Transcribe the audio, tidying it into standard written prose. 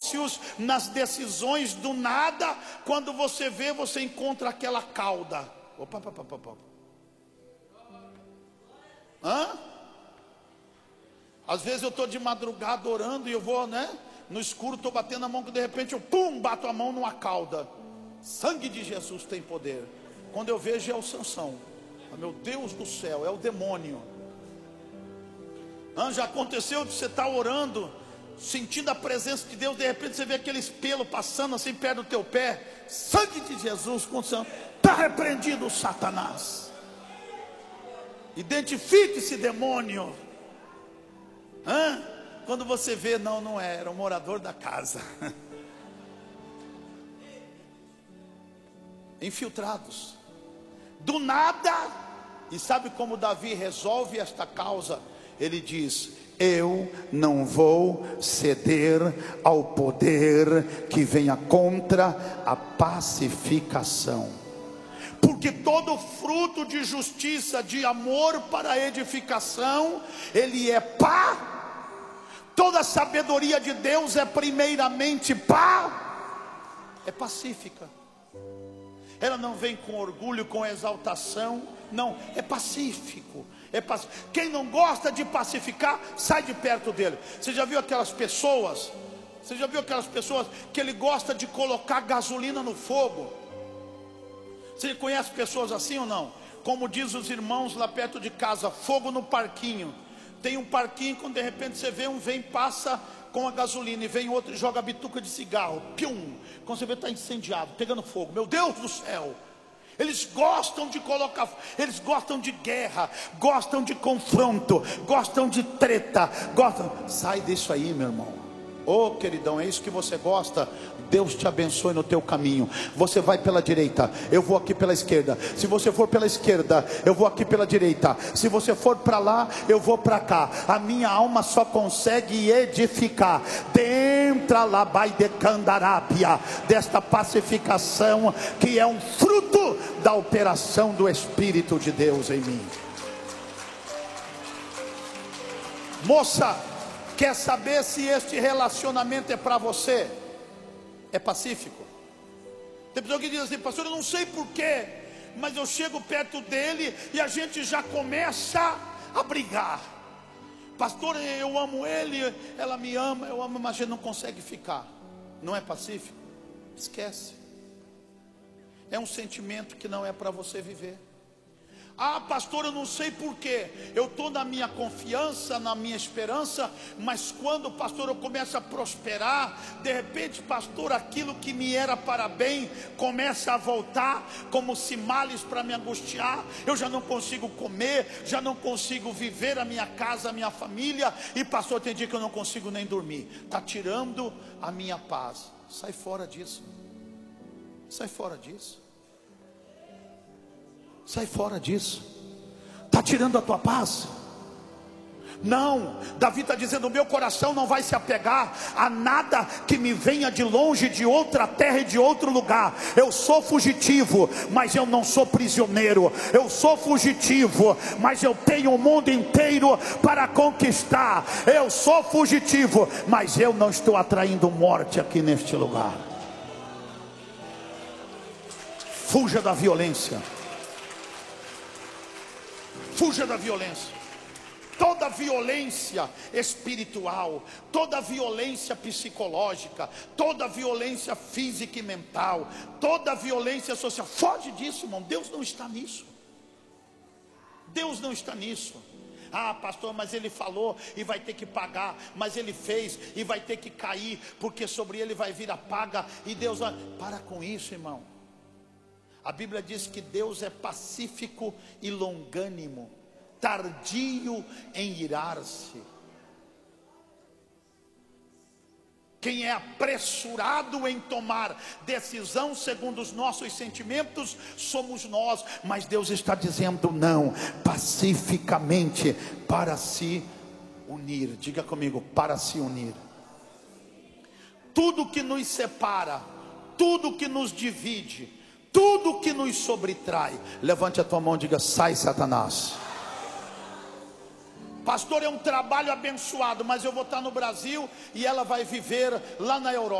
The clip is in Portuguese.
negócios, nas decisões. Do nada, quando você vê, você encontra aquela cauda. Opa. Às vezes eu estou de madrugada orando e eu vou, no escuro, estou batendo a mão, que de repente eu bato a mão numa cauda. Sangue de Jesus tem poder. Quando eu vejo, é o Sansão. Meu Deus do céu, é o demônio. Já aconteceu de você estar orando, sentindo a presença de Deus, de repente você vê aquele pelo passando assim perto do teu pé. Sangue de Jesus, está repreendido o Satanás. Identifique esse demônio. Quando você vê, não era um morador da casa. Infiltrados. Do nada. E sabe como Davi resolve esta causa? Ele diz: eu não vou ceder ao poder que venha contra a pacificação. Porque todo fruto de justiça, de amor para a edificação, ele é toda a sabedoria de Deus é primeiramente é pacífica. Ela não vem com orgulho, com exaltação. Não, é pacífico. Quem não gosta de pacificar, sai de perto dele. Você já viu aquelas pessoas? Que ele gosta de colocar gasolina no fogo? Você conhece pessoas assim ou não? Como diz os irmãos lá perto de casa, fogo no parquinho. Tem um parquinho, quando de repente você vê passa com a gasolina, e vem outro e joga a bituca de cigarro, pium, quando você vê está incendiado, pegando fogo. Meu Deus do céu, eles gostam de colocar, eles gostam de guerra, gostam de confronto, gostam de treta, sai disso aí, meu irmão. Ô queridão, é isso que você gosta? Deus te abençoe no teu caminho. Você vai pela direita, eu vou aqui pela esquerda. Se você for pela esquerda, eu vou aqui pela direita. Se você for para lá, eu vou para cá. A minha alma só consegue edificar dentro lá vai de candarábia, desta pacificação que é um fruto da operação do Espírito de Deus em mim. Moça, quer saber se este relacionamento é para você? É pacífico? Tem pessoa que diz assim: pastor, eu não sei porquê, mas eu chego perto dele e a gente já começa a brigar. Pastor, eu amo ele, ela me ama, eu amo, mas a gente não consegue ficar. Não é pacífico? Esquece. É um sentimento que não é para você viver. Ah, pastor, eu não sei porquê. Eu estou na minha confiança, na minha esperança, mas quando, pastor, eu começo a prosperar, de repente, pastor, aquilo que me era para bem começa a voltar como se males para me angustiar. Eu já não consigo comer, já não consigo viver a minha casa, a minha família. E pastor, tem dia que eu não consigo nem dormir. Está tirando a minha paz. Sai fora disso. Sai fora disso. Sai fora disso. Está tirando a tua paz. Não, Davi está dizendo: o meu coração não vai se apegar a nada que me venha de longe, de outra terra e de outro lugar. Eu sou fugitivo, mas eu não sou prisioneiro. Eu sou fugitivo, mas eu tenho o mundo inteiro para conquistar. Eu sou fugitivo, mas eu não estou atraindo morte aqui neste lugar. Fuja da violência. Fuja da violência. Toda violência espiritual, toda violência psicológica, toda violência física e mental, toda violência social, foge disso, irmão. Deus não está nisso. Deus não está nisso. Ah, pastor, mas ele falou e vai ter que pagar, mas ele fez e vai ter que cair, porque sobre ele vai vir a paga. E Deus vai... Para com isso, irmão. A Bíblia diz que Deus é pacífico e longânimo, tardio em irar-se. Quem é apressurado em tomar decisão segundo os nossos sentimentos somos nós. Mas Deus está dizendo não, pacificamente, para se unir. Diga comigo, para se unir. Tudo que nos separa, tudo que nos divide, tudo que nos sobretrai, levante a tua mão e diga: sai, Satanás. Pastor, é um trabalho abençoado, mas eu vou estar no Brasil e ela vai viver lá na Europa.